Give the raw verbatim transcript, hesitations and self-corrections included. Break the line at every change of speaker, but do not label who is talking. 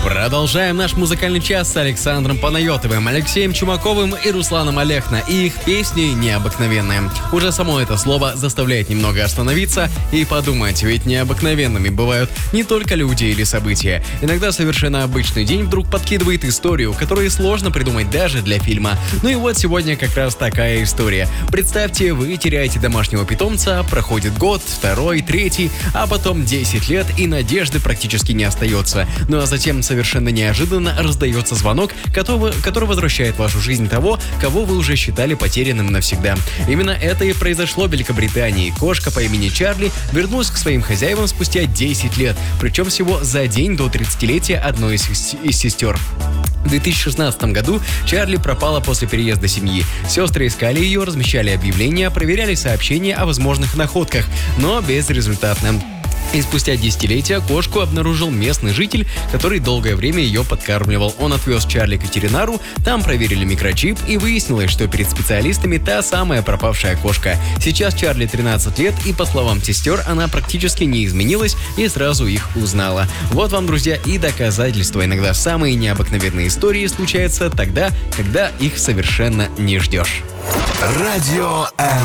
Продолжаем наш музыкальный час с Александром Панайотовым, Алексеем Чумаковым и Русланом Алехно и их песни «Необыкновенные». Уже само это слово заставляет немного остановиться и подумать, ведь необыкновенными бывают не только люди или события. Иногда совершенно обычный день вдруг подкидывает историю, которую сложно придумать даже для фильма. Ну и вот сегодня как раз такая история. Представьте, вы теряете домашнего питомца, проходит год, второй, третий, а потом десять лет и надежды практически не остается. Ну а затем совершенно неожиданно раздается звонок, который, который возвращает в вашу жизнь того, кого вы уже считали потерянным навсегда. Именно это и произошло в Великобритании. Кошка по имени Чарли вернулась к своим хозяевам спустя десять лет, причем всего за день до тридцатилетия одной из, из сестер. В две тысячи шестнадцатом году Чарли пропала после переезда семьи. Сестры искали ее, размещали объявления, проверяли сообщения о возможных находках, но безрезультатно. И спустя десятилетия кошку обнаружил местный житель, который долгое время ее подкармливал. Он отвез Чарли к ветеринару, там проверили микрочип и выяснилось, что перед специалистами та самая пропавшая кошка. Сейчас Чарли тринадцать лет, и по словам сестер, она практически не изменилась и сразу их узнала. Вот вам, друзья, и доказательства. Иногда самые необыкновенные истории случаются тогда, когда их совершенно не ждешь.
Радио М.